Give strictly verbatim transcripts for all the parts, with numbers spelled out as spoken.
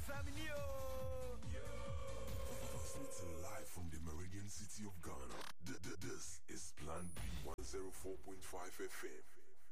Transmitting live from the Meridian City of Ghana. This is Plan B one oh four point five F M.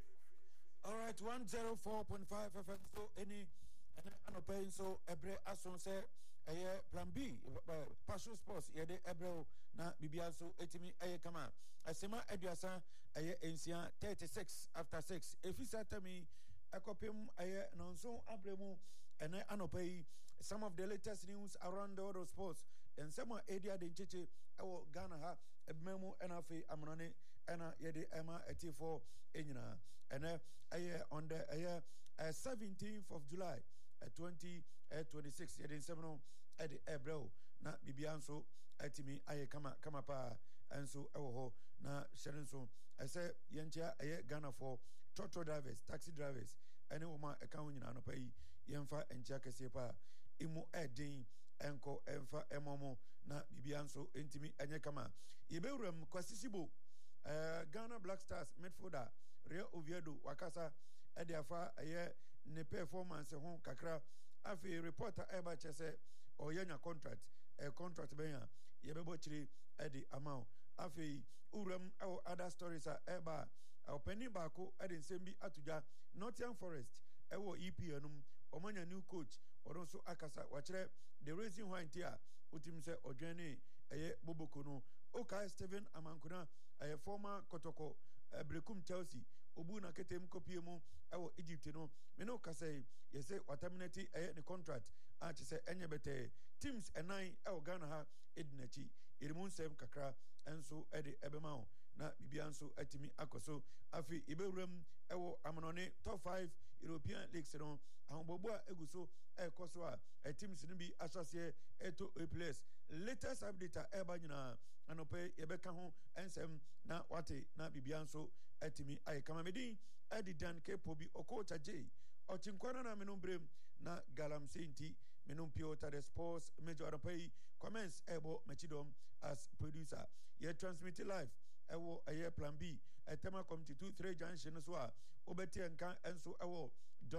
All right, one oh four point five F M. So any ano paying so ebre ason say eh Plan B Passion Sports yede ebre na bibia so etimi eh kama asema aduasa eh ensia thirty-six after six efisa tami akopem eh nonso abremu ene anopai some of the latest news around the world of sports and some area de ncheche ewo Ghana ha ebmemu enafe amnone ena yede ema etifo enyina ene eh on the eh seventeenth of July Uh, twenty twenty-six yedin seven at the Ebreo na bibianso atimi aye kama kama pa enso ewo ho na sherenso I say yencha aye Ghana for trotro drivers taxi drivers ene wo ma eka ho nyina no pa yi yemfa encha kese pa imu edin enko emfa emomo na bibianso entimi enye kama yebewuram kwasisibo uh, Ghana Black Stars midfielder Real Oviedo wakasa ediafa aye ne performance ho kakra afi reporter eba chese oyenya contract a contract benya yebebo chiri edi amount afi uram or other stories are eba openi bako edi nsembi atuja Nottingham Forest ewo E P L omanya new coach odonso akasa wachire the reason why ntia utimse odwene eye boboko no Okai Steven Amankuna a former Kotoko uh, Brekum Chelsea Obuna Ketem Kopiemo ewo Egypt no me no kase yese waterminate eh ne contract a chese enyebete teams enai ewo Ghana ha edinachi irimun sem kakra enso ede ebemao na bibianso atimi akoso afi ibewuram ewo amonone top five European leagues no ahombobo a eguso ekoso a teams no bi asose eto a place latest update eba nyina anope yebeka ho ensem na wate na bibianso atimi ay kama medin edidan kepo bi okota j ochinkwana na menumbrem na galamse nti menumpio the sports major anope comments ebo machidom as producer ye transmit live ewo aye Plan B etema committee two three junction so a obeti enka enso ewo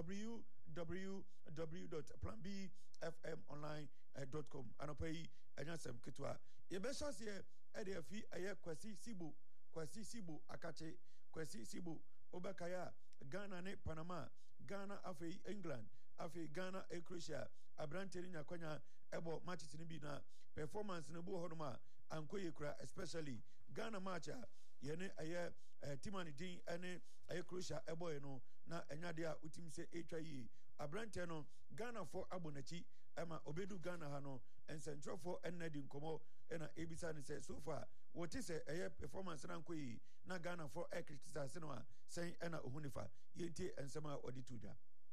w w w dot plan b f m online dot com anopai anyasem ketwa ye be shase e de afi aye Kwasi Sibo Kwasi Sibo akache Kwasi Sibo obakaya Ghana ne Panama Ghana afi England afi Ghana e Croatia abranteri nyakwanya ebo matches ni bi na performance ne bu honoma ankoye kura especially Ghana match yene aye timani din ene aye Croatia ebo e no na enyade a utimse etwa yi abrante no Ghana for abonachi ema obedu Ghana ha no ensentro for enedi nkomo ena ebisa ne se so far what is aye performance na ankoye na Ghana for e criticize no a sen ena ohunifa yenti ensema odituda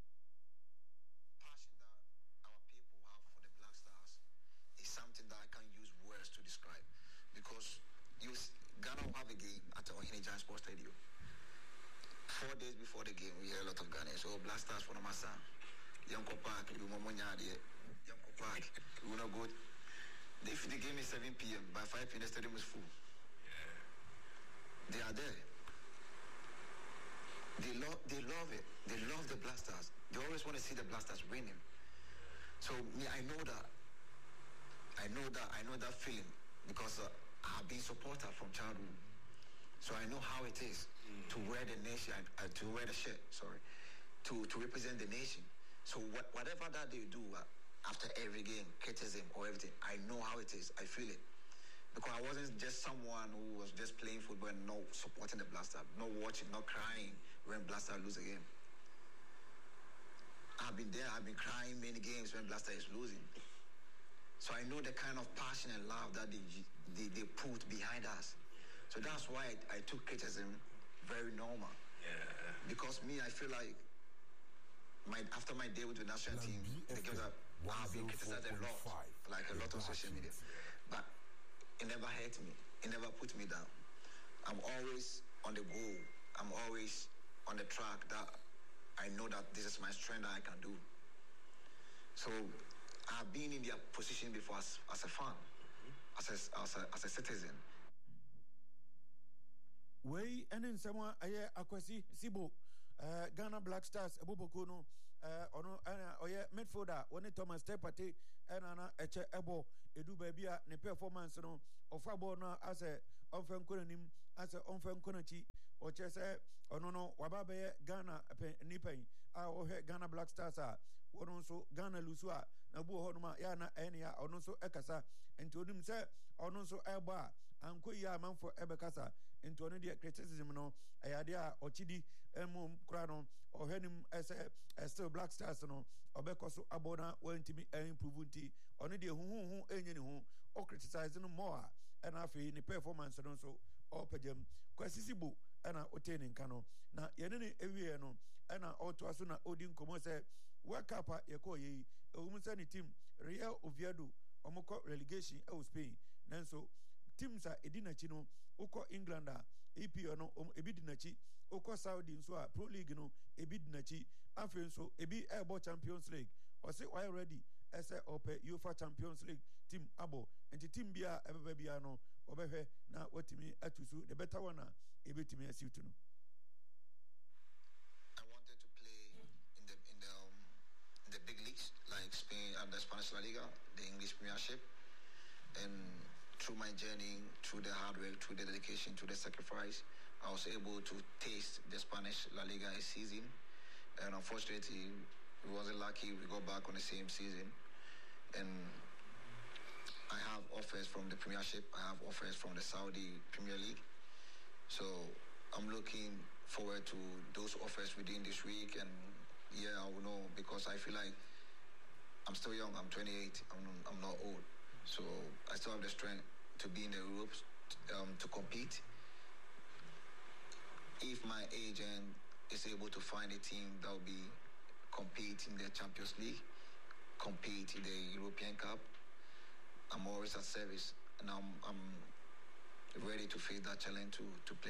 passion that our people have for the Black Stars is something that I can't use words to describe, because you Ghana will have a game at the Ohene Sports Stadium. Four days before the game, we hear a lot of Ghanaians. So Black Stars for the Massa, Yanko Park, Lumomonya, Yanko Park, we will not go. If the game is seven p.m., by five p.m. the stadium is full. Yeah. They are there. They love, they love it. They love the Black Stars. They always want to see the Black Stars winning. So me, I know that. I know that. I know that feeling because uh, I've been supporter from childhood. So I know how it is mm. to wear the nation, uh, to wear the shirt. Sorry, to to represent the nation. So what, whatever that they do uh, after every game, criticism or everything, I know how it is. I feel it. Because I wasn't just someone who was just playing football and not supporting the Black Stars, not watching, not crying when Black Stars lose a game. I've been there, I've been crying many games when Black Stars is losing. So I know the kind of passion and love that they, they, they put behind us. So that's why I, I took criticism very normal. Yeah. Because me, I feel like my after my day with the national team, the games that I've been criticized a lot, like a lot on social media. But it never hurt me. It never put me down. I'm always on the goal. I'm always on the track that I know that this is my strength that I can do. So I've been in their position before as, as a fan, mm-hmm. as, a, as, a, as a citizen. Way and in someone aye Kwasi Sibo uh, Ghana Black Stars Eboboko no uh, ono ana oye ɛyɛ midfielder wɔne Thomas Tepate ɛna na ɛkyɛ ɛbɔ edu baabi a ne performance no ɔfa bɔɔl no asɛ ɔmfɛ nkɔ n'anim asɛ ɔmfɛ nkɔ n'akyi ɔkyɛ sɛ ɔno no waba bɛyɛ Ghana nipa yi a ɔhwɛ Ghana Black Stars a wɔno nso Ghana lusu a na bu hɔ nom a yɛ na ɛne a ɔno nso ɛkasa nti onim sɛ ɔno nso ɛbɔ a anko yi a manfo ɛbɛkasa nti ɔno deɛ criticism no ɛyɛ adeɛ a ɔkyidi ɛmu kora no ɔhwɛ nim ɛsɛ still Black Stars no ɔbɛkɔ so abɔ na wɔntumi ɛimprove nti ɔno deɛ huhuhu ɛnyɛ ne ho ɔcriticize no more a ɛna afei ne performance no nso ɔpɛgyam kwasisi bo ɛna ɔtee ne nka no na yɛne ne ɛwieɛ no ɛna ɔtoa so na ɔdi nkɔmmɔ sɛ World Cup a yɛkɔɔ yɛ yi ɛwom sɛ ne team Real Oviedo ɔmokɔ relegation ɛwɔ Spain nanso teams a ɛdi n'akyi no wokɔ England a E P L no ebi di n'akyi wokɔ Saudi nso a Pro League no ebi di n'akyi afei nso ebi ɛrebɔ Champions League ɔse ɔyɛ ready ɛsɛ ɔpɛ UEFA Champions League team abɔ nti team bi a ɛbɛba biara no ɔbɛhwɛ na watumi atu so the better one a ɛbɛtumi asiw to no. Big leagues like Spain and the Spanish La Liga, the English Premiership, and through my journey, through the hard work, through the dedication, through the sacrifice, I was able to taste the Spanish La Liga season. And unfortunately, we wasn't lucky. We got back on the same season, and I have offers from the Premiership. I have offers from the Saudi Premier League. So I'm looking forward to those offers within this week, and yeah, I will know because I feel like I'm still young. I'm twenty-eight. I'm I'm not old, so I still have the strength to be in the ropes, um, to compete. If my agent is able to find a team that will be compete in the Champions League, compete in the European Cup, I'm always at service, and I'm I'm ready to face that challenge to to play.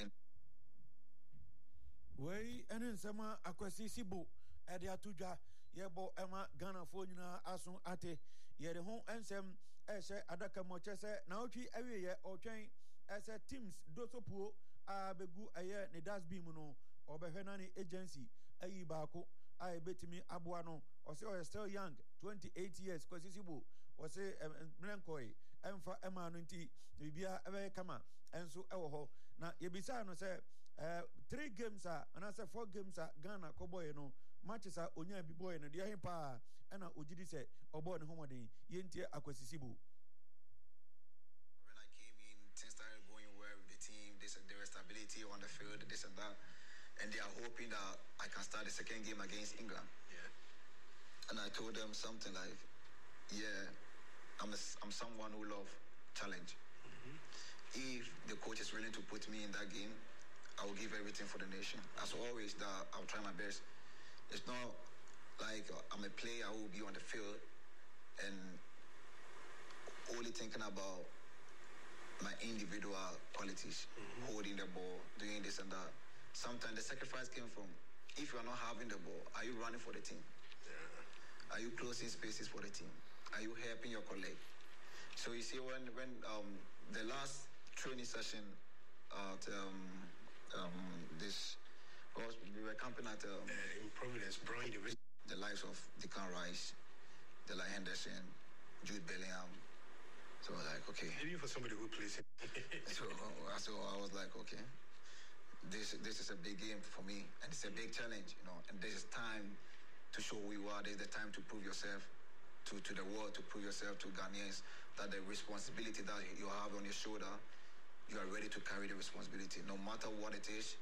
Way and in summer, Akwasi Sibu. Ɛde atudwa yɛbɔ ɛma Ghanafoɔ nyinaa aso ate yɛde ho nsɛm ɛhyɛ adaka mɔkyɛ sɛ na otwi awieyɛ ɔtwɛn ɛsɛ teams dosopuo a bɛgu ɛyɛ ne dasbin mu no ɔbɛhwɛ na ne agency ayi baako a ɛbɛtumi aboa no ɔsɛ ɔyɛ still young twenty-eight years Kwasisi Bo ɔsɛ mmerenkɔe ɛmfa ɛma no nti biribiara ɛbɛyɛ kama ɛnso ɛwɔ hɔ na yɛbisaa no sɛ Uh, three games a and I say four games a Ghana Cowboy no matches a onya bi boy no dia himpa ɛna ogidi sɛ ɔbɔ ne homoden yentie Akwasi Bo. When I came in, things started going well with the team. They said there was stability on the field, this and that, and they are hoping that I can start the second game against England. Yeah. And I told them something like, yeah, I'm a, I'm someone who love challenge. Mm-hmm. If the coach is willing to put me in that game, I will give everything for the nation. As always, that I'll try my best. It's not like I'm a player who will be on the field and only thinking about my individual qualities, mm-hmm. holding the ball, doing this and that. Sometimes the sacrifice came from, if you are not having the ball, are you running for the team? Yeah. Are you closing spaces for the team? Are you helping your colleague? So you see, when when um, the last training session at um, um, this, was, we were camping at um, uh, in Providence, Brian, the likes of Declan Rice, Dela Henderson, Jude Bellingham. So I was like, okay. Maybe for somebody who plays it. so, so I was like, okay, this this is a big game for me, and it's a big challenge, you know. And this is time to show who you are. This is the time to prove yourself to, to the world, to prove yourself to Ghanaians that the responsibility that you have on your shoulder, you are ready to carry the responsibility, no matter what it is.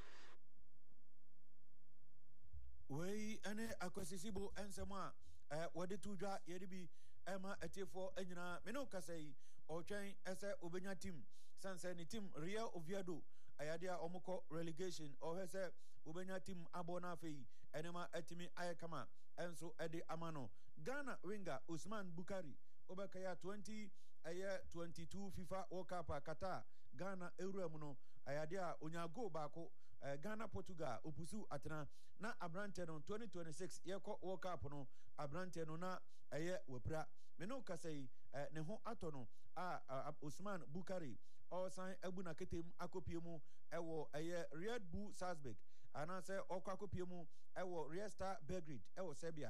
Wey ane Akwasi Bo ensema eh wade tudwa yede bi ema etefo enyina me no kasai otwen ese obenya team sanse ni team Real Oviedo ayade a omukọ relegation o hese obenya team abona afei enema etimi ayekama enso ede amano Ghana winger Usman Bukari obekaya twenty aye twenty-two FIFA World Cup Qatar Ghana Eurem no ayade a onya goal baako uh, Ghana Portugal opusu atena na abrante no twenty twenty-six yeko World Cup no abrante no na aye wepra me no kasai uh, ne ho ato no a uh, Usman Bukari o san abu na ketem akopie mu ewo aye Red Bull Salzburg anase okwa akopie mu ewo Red Star Belgrade ewo Serbia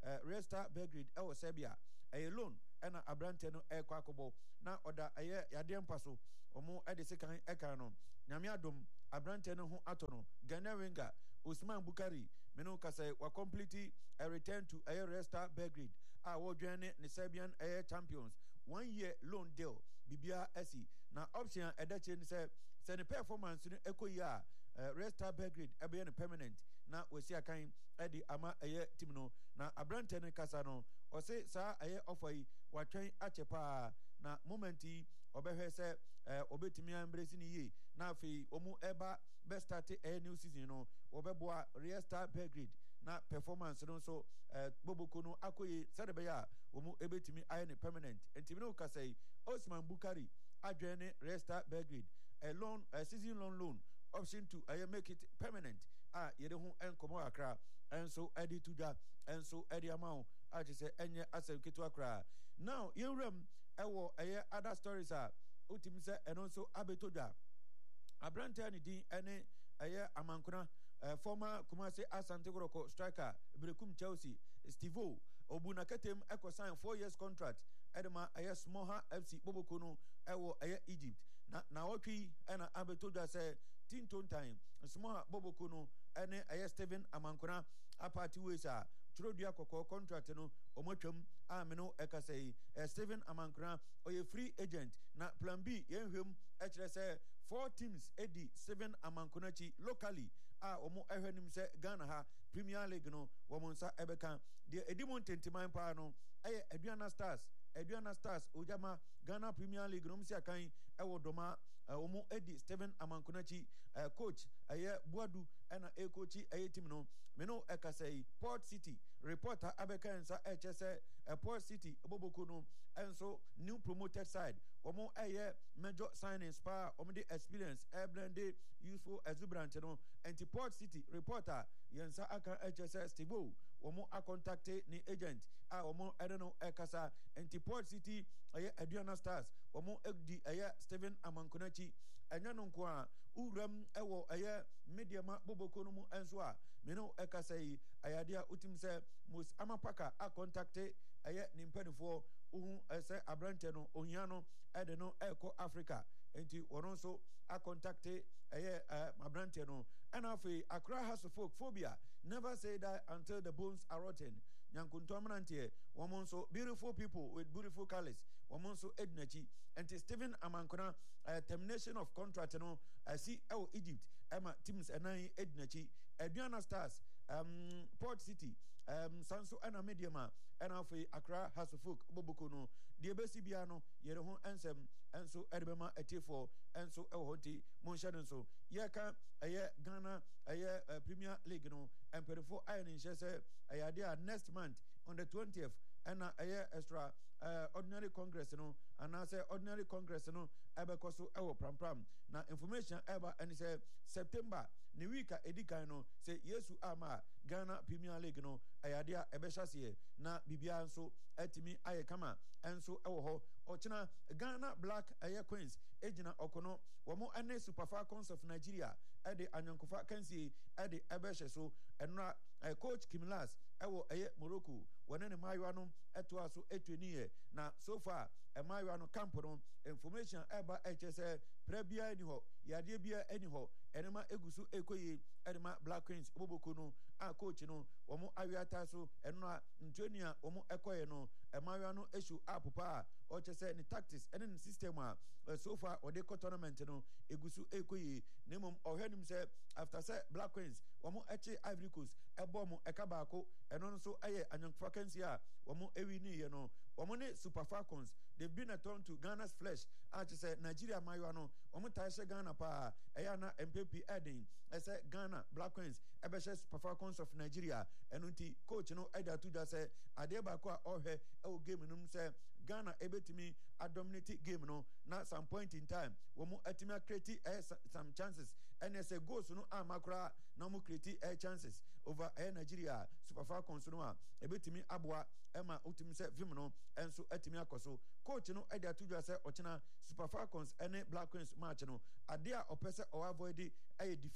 uh, Red Star Belgrade ɛwɔ Serbia ɛyɛ loan ɛna abrante no ɛkɔ akɔbɔ na ɔda ɛyɛ yadeɛ mpa so ɔmo ɛde sekan ɛka no nyame adom abrante no ho atɔ no Ghana winger Usman Bukari meno kasa wa complete a return to a Red Star Belgrade a wɔdwɛn ne ne Serbian air champions one year loan deal bibia asi na option a ɛda kyerɛ ne sɛ sɛ ne performance no ɛkɔ yi a Red Star Belgrade ɛbɛyɛ no permanent na wɔsi akan ɛde ama ɛyɛ team no na abrante no kasa no ɔse saa ɛyɛ offer yi watwɛn akyɛ paa na moment yi ɔbɛhwɛ sɛ ɔbɛtumi ambrɛsi ne yie na afei ɔmo ɛba best start ɛyɛ new season no wɔbɛboa Red Star Belgrade na performance no nso boboko no akɔye sɛde bɛyɛ a ɔmo ɛbɛtumi ayɛ ne permanent ntimi no kasa yi Osman Bukari adwɛn ne Red Star Belgrade a loan a season long loan option to uh, make it permanent ah yede ho enkomo akra enso edi tudwa enso edi amount a je se enye asem ketu akra now yewram ewo eye other stories a utim se eno so abetodwa abrante ni din ene eye amankuna uh, former Kumasi Asante Kotoko striker Brekum Chelsea Stevo Obunaketem eko sign four years contract edema eye Smoha F C Boboko no ewo eye Egypt na na wotwi ena abetodwa se Tinton time Smoha Boboko no ene eye Steven Amankuna apati wesa Churodua Koko contract no omotwam ameno ekasei Steven Amankuna oye free agent na plan B yenhwem ekire se four teams edi seven Amankuna chi locally a omo ehwenim se Ghana ha Premier League no womonsa ebeka de edimon tentiman pa no eye Aduana Stars Aduana Stars ojama Ghana Premier League no msi akan ewo doma omo edi Steven Amankuna chi coach eye Buadu ena e coachi eye team no meno ekasei Port City reporter abeka nsa echese Port City Boboko no enso new promoted side omo eye major signings pa omo de experience e blende useful exuberant no anti Port City reporter yensa aka echese Steve omo a contacte ni agent a omo edeno ekasa anti Port City eye Aduana Stars omo edi eye Steven Amankuna chi enya no nko a uram ewo eye mediama Boboko no mu enso a meno ekasai ayadia utim se mus amapaka a contacte eye nimpenifo uhu ese abrante no ohia no ede no eko Africa enti wono so a contacte eye abrante no and afi Accra has folk phobia never say that until the bones are rotten nyankuntomrantie womo so beautiful people with beautiful colors womo so ednachi enti Steven Amankuna uh, termination of contract no I see uh, Egypt ema teams enai ednachi Aduana Stars um Port City um Sanso ana mediama and afi Accra has folk Boboko no de besi bia no yere ho ensem enso edebema etifo enso ehonti monhye nso ye ka eye Ghana eye uh, Premier League no emperifo ayen nhese ayade a next month on the twentieth and eye extra uh, ordinary congress no and I say ordinary congress no ebekoso ewo pram pram na information eba and say September ni wika edikan no say Yesu ama Ghana Premier League no ayade a ebehyasie na bibia nso etimi aye kama enso ewo ho ochina Ghana Black Air Queens ejina okono womo ane Super Falcons of Nigeria ede anyankofa kansi ede ebehye so enra uh, coach Kimlas ewo eye Morocco wone ne mayo no eto aso etweniye na so far e mayo no camp no information eba hse prebia eni ho yade bia eni ho enema egusu ekoyi enema Black Queens Boboko no a coach no womo awiata so enra ntwenia womo ekoye no e mayo no issue up pa o chese ni tactics ene ni system a uh, so far o de tournament no egusu ekoyi nemom ohwenim se after say Black Queens womo eche Ivory Coast ebo mo ekabaako eno nso eye anyankfa kansi a womo ewi ni ye no womo ne Super Falcons they've been a turn to Ghana's flesh a chese Nigeria mayo no womo taishe Ghana pa eya na M P P Eden ese Ghana Black Queens ebeshe Super Falcons of Nigeria eno nti coach no eda tuja se ade ba ko a ohwe e game num se Ghana ebetimi a dominate game no na some point in time womo atimi create uh, some chances and as a goals no amakra na mo create uh, chances over uh, Nigeria Super Falcons no a ebetimi aboa ema utimi se film no enso atimi akoso coach no ede atuja se ochina Super Falcons ene Black Queens match no ade a opese o avoid a defeat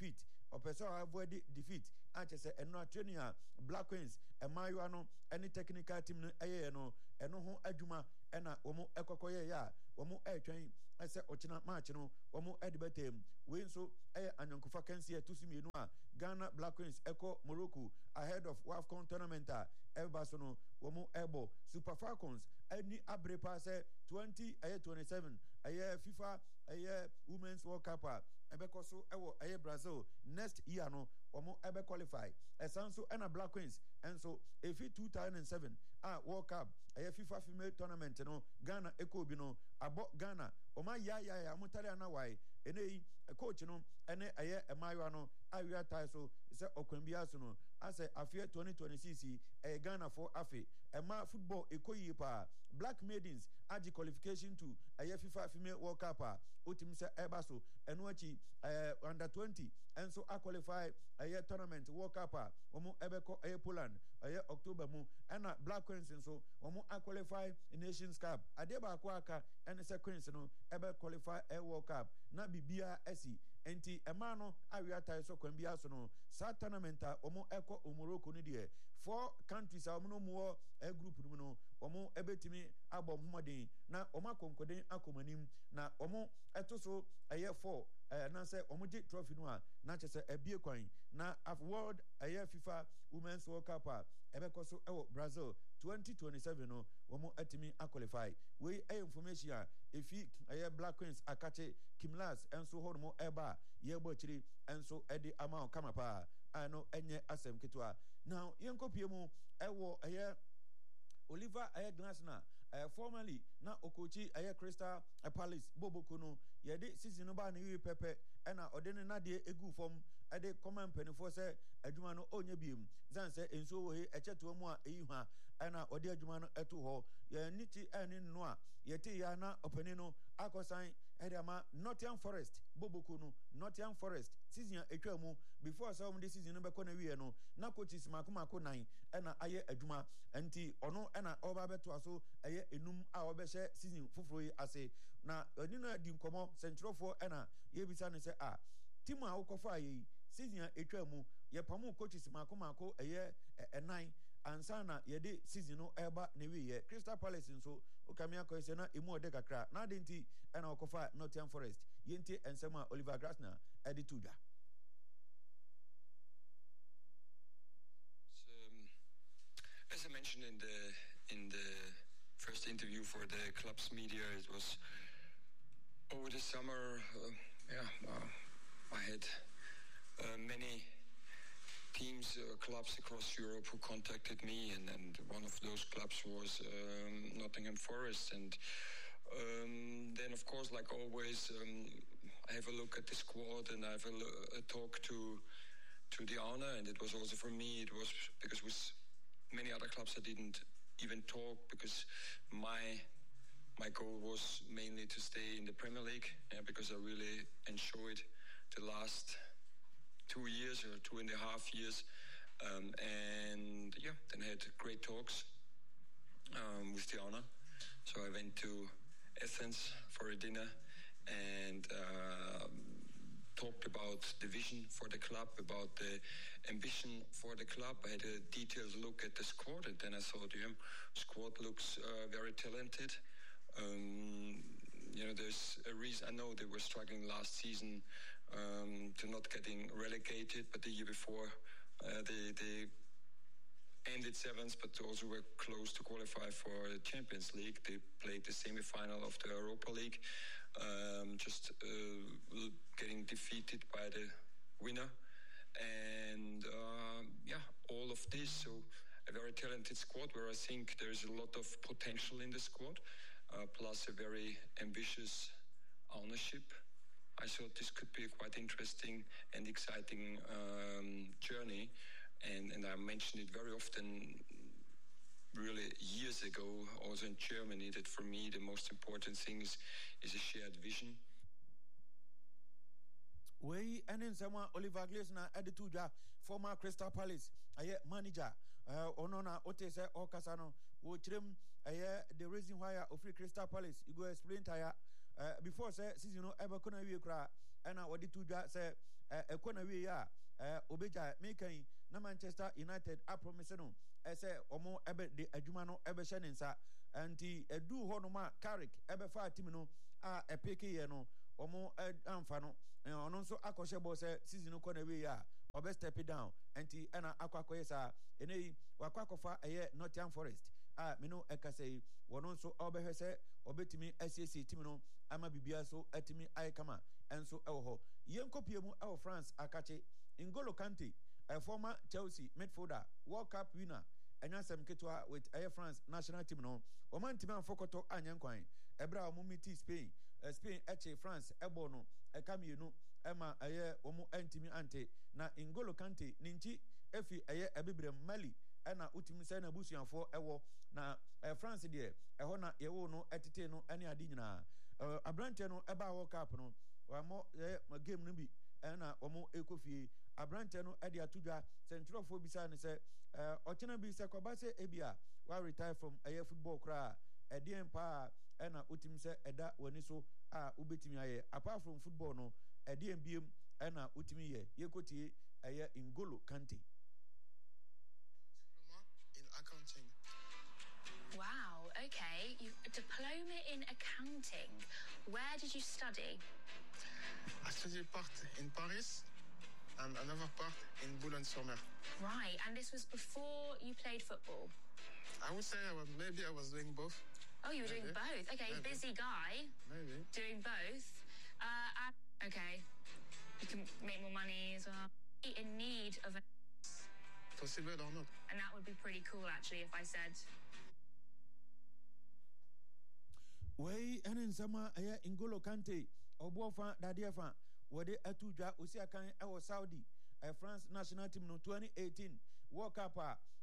ɔpɛ sɛ avoid defeat anche sɛ ɛno training a Black Queens ɛmayewa no ɛne technical team no ɛyɛ no ɛno ho adwuma ɛna wɔn ɛkɔkɔyɛ yɛ a wɔn ɛretwɛn ɛsɛ ɔkyena match no wɔn ɛde bɛtɛm wei nso ɛyɛ anyankofa kansi ɛto so mmienu a Ghana Black Queens ɛkɔ Morocco ahead of WAFCON tournament a ɛba so no wɔn ɛbɔ Super Falcons ɛni abere pa sɛ twenty ɛyɛ twenty-seven ɛyɛ FIFA ɛyɛ Women's World Cup a ɛbɛkɔ so ɛwɔ ɛyɛ Brazil next year no wɔn ɛbɛ qualify ɛsan so ɛna Black Queens ɛnso efi two thousand seven a World Cup ɛyɛ FIFA female tournament no Ghana ɛkɔ obi no abɔ Ghana wɔn ayayaya wɔn tare anawae ɛnɛ yi coach no ɛne ɛyɛ ɛmayewa no awia tae so sɛ ɔkwan bi aso no asɛ afei twenty twenty-six ɛyɛ Ghana for afe ɛma football ɛkɔ yie paa Black Maidens agye qualification to ɛyɛ FIFA female World Cup a otim sɛ ɛba so ɛno akyi ɛɛ under twenty ɛnso a qualify ɛyɛ tournament World Cup a wɔn ɛbɛkɔ ɛyɛ Poland ɛyɛ October mu ɛna Black Queens nso wɔn a qualify Nations Cup adeɛ baako aka ɛne sɛ Queens no ɛbɛ qualify ɛyɛ World Cup na bibia ɛsi enti ɛmaa no awia tae so kwan bi aso no saa tournament a wɔn ɛkɔ Morocco no deɛ four countries a wɔn no mu wɔ ɛyɛ group no mu no wɔn ɛbɛtumi abɔ mmɔden na wɔn akɔnkɔden akɔmanim na wɔn ɛto so ɛyɛ four ɛɛ nansɛ wɔn gye trophy no a n'akyɛ sɛ ɛbie kwan na world ɛyɛ FIFA Women's World Cup a ɛbɛkɔ so ɛwɔ Brazil twenty twenty-seven no wɔn ɛtumi akɔlify wei ɛyɛ information a efi ɛyɛ Black Queens akakye Kimlas ɛnso hɔ nom ɛba a yɛbɔ akyire ɛnso ɛde ama wɔn kama paa a no ɛnyɛ asɛm ketewa now yɛnkɔ pie mu ɛwɔ ɛyɛ Oliver ɛyɛ Glasner ɛyɛ formerly na okochi ɛyɛ Crystal Palace Boboko no yɛde season no ba ne yie pɛpɛ ɛna ɔde ne nadeɛ egu fam ɛde kɔma mpanimfoɔ sɛ adwuma no ɔnyɛ biem zan sɛ nsuo wɔ he ɛkyɛ toɔ mu a ɛyi hwa ɛna ɔde adwuma no ɛto hɔ yɛn ni ti ɛne no a yɛte ya na ɔpanin no akɔsan ɛde ama Nottingham Forest Boboko no Nottingham Forest season a etwa mu before sɛ ɔmo de season no bɛkɔ na wie no na coaches mako mako nan ɛna ayɛ adwuma nti ɔno ɛna ɔba bɛto aso ɛyɛ enum a ɔbɛhyɛ season foforɔ yi ase na ɔni no di nkɔmɔ sɛntrɔfoɔ ɛna yɛbisa ne sɛ a team a wokɔfa yi season a etwa mu yɛpamu coaches mako mako ɛyɛ ɛnan ansa na yɛde season no ɛba na wieyɛ Crystal Palace nso okami akɔ sɛ na emu ɔde kakra na ade nti ɛna ɔkɔfa Nottingham Forest yɛnti nsɛm a Oliver Glasner ɛde to dwa. Um, as I mentioned in the in the first interview for the club's media, it was over the summer. Uh, yeah, uh, I had uh, many teams, uh, clubs across Europe who contacted me, and, and one of those clubs was um, Nottingham Forest. And um, then, of course, like always, um, I have a look at the squad and I have a, lo- a talk to to the owner. And it was also for me, it was because with many other clubs I didn't even talk because my my goal was mainly to stay in the Premier League, yeah, because I really enjoyed the last two years or two and a half years, um, and yeah, then I had great talks um, with the owner. So I went to Athens for a dinner and uh, talked about the vision for the club, about the ambition for the club. I had a detailed look at the squad, and then I thought, yeah, squad looks uh, very talented. Um, you know, there's a reason. I know they were struggling last season um, to not getting relegated, but the year before uh, they they ended seventh, but also were close to qualify for the Champions League. They played the semi-final of the Europa League, um, just uh, getting defeated by the winner, and uh, yeah, all of this. So a very talented squad where I think there's a lot of potential in the squad. Uh, plus a very ambitious ownership. I thought this could be a quite interesting and exciting um, journey, and, and I mentioned it very often, really years ago, also in Germany, that for me the most important thing is, is a shared vision. We and in someone Oliver Glasner added to the former Crystal Palace manager. Onona Otese Okasano, who trim the reason why of free Crystal Palace. You go explain tire before say season no ever couldn't be cry. And I did to that say ekona we ya obeja mekan na Manchester United a promise no ese omo ebe de adwuma no ebe hye ne nsa anti edu ho no ma Carrick ebe fa team no a epeke ye no omo amfa no ono nso akɔhye bo se season no kona we ya obe step down anti ana akwakoye sa enei wakwakofa eye Nottingham Forest a me no ekasei wono nso obehwe se obetimi asiesi team no ama bibia so atimi aikama enso ewo ho yenkopie mu ewo France akache N'Golo Kante, a former Chelsea midfielder, World Cup winner, and Yansam Ketwa with Air France national team. No, Oman Timan Fokoto Anyanquine, Ebra Mumiti Spain, Spain Eche France, Ebono, Ekamino, Emma Aye Omo Antimi Ante, na N'Golo Kante, Ninchi, Efi Aye Abibre Mali, Anna Utimisana Busian for Ewo, na France dear, Ehona Ewo no Etite no any adina, Abrante no Eba World Cup no, or more game nubi, Anna Omo Ekofie. Abrante no e de atudwa sentrofo bisa ne se ochena bi se kwabase ebia wa retire from aye football kra e de empa e na utim se eda wani so a ubetimi aye apart from football no e de embiem e na utimi ye yekotie aye N'Golo Kante. Diploma in accounting. Wow, okay. You a diploma in accounting. Where did you study? I studied part in Paris and another part in Boulogne-sur-Mer. Right, and this was before you played football? I would say I was, maybe I was doing both. Oh, you were maybe. doing both. Okay, Maybe. busy guy. Maybe. Doing both. Uh, and, okay, you can make more money as well. In need of a... Possible or not. And that would be pretty cool, actually, if I said... Way and in summer, N'Golo Kante, Obofa, Dadiefa. Wode atudwa osi akan ewo Saudi uh, France national team no twenty eighteen World Cup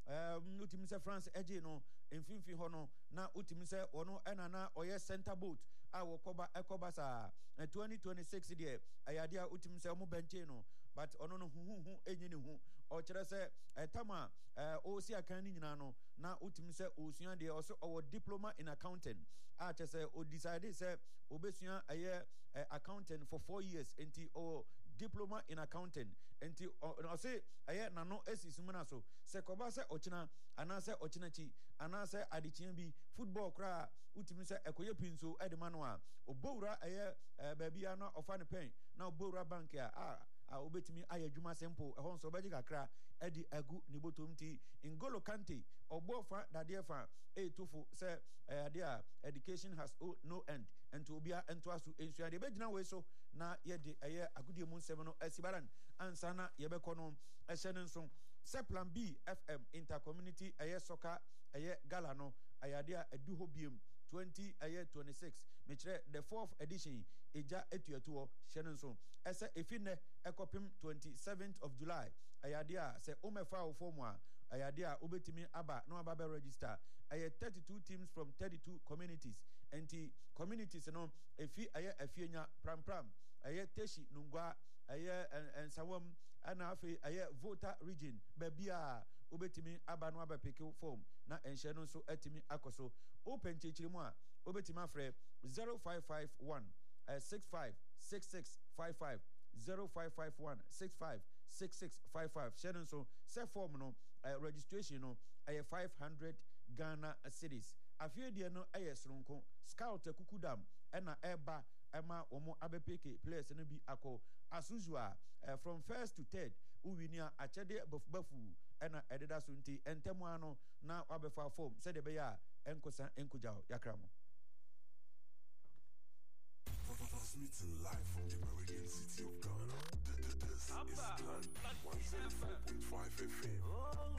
um ultimi se France eje no emfimfi ho no na ultimi se ono enana oye center boot a wo koba ekoba sa uh, twenty twenty-six de ayade a ultimi se mo benche no but ono no hu hu enyi ne hu o kire se etama osi akan ni nyina no na ultimi se osua de also owo diploma in accounting a che se o decide se obesua aye Uh, accountant for four years enti or diploma in accounting enti I say aye na no esisumuna so se koba se ochina ana se ochina chi ana se adichia bi football kra utimi se ekoye pinso edema no a obowura aye uh, babia no ofa ne pen na obowura bank a a obetimi aye adwuma simple ehon so beji kakra edi agu ni botom ti N'Golo Kante obofa dadefa e tofo se ade a education has no end ento obia ento aso ensu ade begina we so na ye de eye agudie mu nsem no asibaran ansana ye bekọ no ehye ne nso se Plan B F M intercommunity eye soccer eye gala no ayade a edu ho biem twenty eye twenty-six me kire the fourth edition eja etuetuo hye ne nso ese efine ekopim twenty-seventh of July ayade a se omefa wo form a ayade a obetimi aba no aba be register aye thirty-two teams from thirty-two communities enti communities no efi aye afienya pram pram aye teshi nungwa aye ensawam ana afi aye voter region babia obetimi aba no aba peke form na enhye no so atimi akoso open chechiri mu a obetimi afre zero five five one six five six six five five zero five five one six five six six five five share no so set form no uh, registration no aye five hundred Ghana cedis afie de no aye sronko scout kukudam ena eba ema omo abepeke players no bi akọ as usual uh, from first to third uwinia achede bafu ena ededa so nti entemu ano na wabefa form said be ya enkosa enkujaw yakramo. Transmitting live from the Meridian City of Ghana. This is Plan one oh four point five F M.